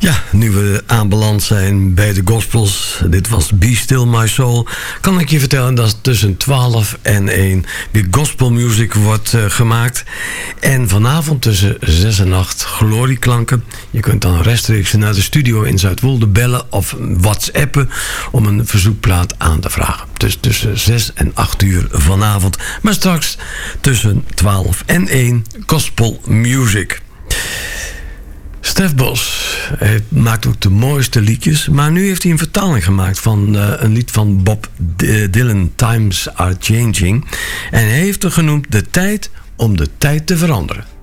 Ja, nu we aanbeland zijn bij de gospels, dit was Be Still My Soul, kan ik je vertellen dat tussen 12 en 1 weer gospelmuziek wordt gemaakt. En vanavond tussen 6 en 8 glorieklanken. Je kunt dan rechtstreeks naar de studio in Zuidwolde bellen of whatsappen om een verzoekplaat aan te vragen. Dus tussen 6 en 8 uur vanavond. Maar straks tussen 12 en 1 gospelmuziek. Stef Bos, hij maakt ook de mooiste liedjes. Maar nu heeft hij een vertaling gemaakt van een lied van Bob Dylan, Times Are Changing. En hij heeft er genoemd De Tijd om de Tijd te veranderen.